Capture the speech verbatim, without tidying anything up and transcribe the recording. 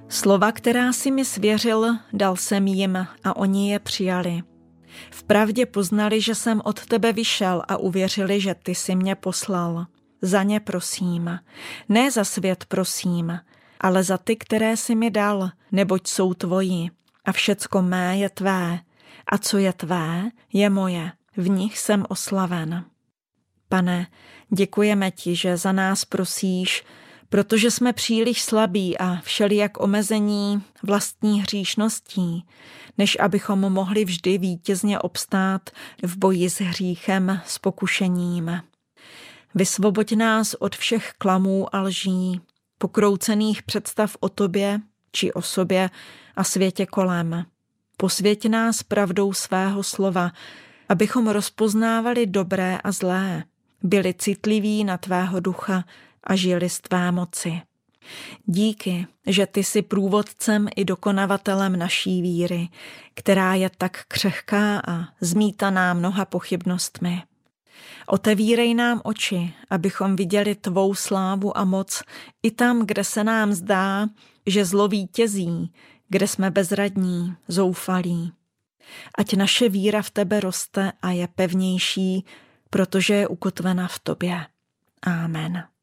Slova, která si mi svěřil, dal jsem jim a oni je přijali. Vpravdě poznali, že jsem od tebe vyšel a uvěřili, že ty jsi mě poslal. Za ně prosím, ne za svět prosím, ale za ty, které jsi mi dal, neboť jsou tvoji. A všecko mé je tvé. A co je tvé, je moje. V nich jsem oslaven. Pane, děkujeme ti, že za nás prosíš, protože jsme příliš slabí a všelijak omezení vlastní hříšností, než abychom mohli vždy vítězně obstát v boji s hříchem, s pokušením. Vysvoboď nás od všech klamů a lží, pokroucených představ o tobě či o sobě a světě kolem. Posvěť nás pravdou svého slova, abychom rozpoznávali dobré a zlé, byli citliví na tvého ducha a žili z tvé moci. Díky, že ty jsi průvodcem i dokonavatelem naší víry, která je tak křehká a zmítaná mnoha pochybnostmi. Otevírej nám oči, abychom viděli tvou slávu a moc i tam, kde se nám zdá, že zlo vítězí, kde jsme bezradní, zoufalí. Ať naše víra v tebe roste a je pevnější, protože je ukotvena v tobě. Amen.